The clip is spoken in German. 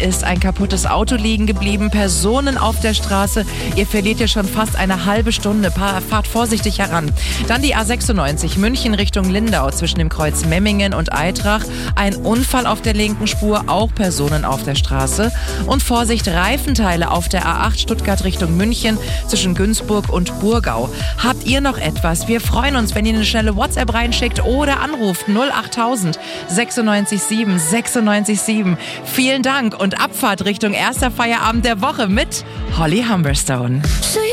ist ein kaputtes Auto liegen geblieben, Personen auf der Straße. Ihr verliert ja schon fast eine halbe Stunde. Fahrt vorsichtig heran. Dann die A96 München Richtung Lindau zwischen dem Kreuz Memmingen und Eitrach. Ein Unfall auf der linken Spur, auch Personen auf der Straße. Und Vorsicht, Reifenteile auf der A8 Stuttgart Richtung München zwischen Günzburg und Burgau. Habt ihr noch etwas? Wir freuen uns, wenn ihr eine schnelle WhatsApp reinschickt oder anruft 08000 96 7 96 7. Vielen Dank und Abfahrt Richtung erster Feierabend der Woche mit Holly Humberstone.